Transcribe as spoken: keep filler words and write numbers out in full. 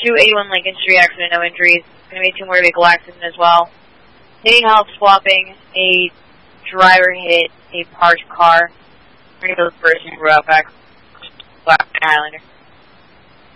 two eighty-one Lincoln Street, accident, no injuries. Going to be two more vehicle accident as well. Needing help swapping, a driver hit a parked car. We're going to go first and Outback, Black Highlander.